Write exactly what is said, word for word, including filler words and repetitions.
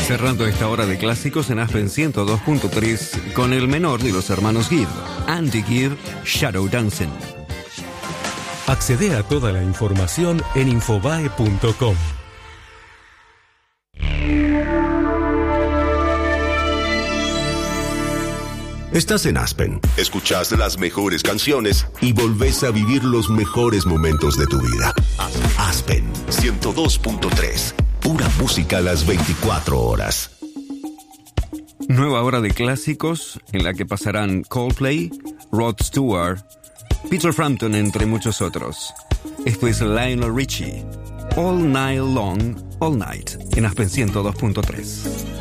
Cerrando esta hora de clásicos en Aspen ciento dos punto tres con el menor de los hermanos Gibb, Andy Gibb, Shadow Dancing. Accede a toda la información en infobae punto com. Estás en Aspen, escuchás las mejores canciones y volvés a vivir los mejores momentos de tu vida. Aspen ciento dos punto tres, pura música a las veinticuatro horas. Nueva hora de clásicos en la que pasarán Coldplay, Rod Stewart, Peter Frampton, entre muchos otros. Esto es Lionel Richie, All Night Long, All Night, en Aspen ciento dos punto tres.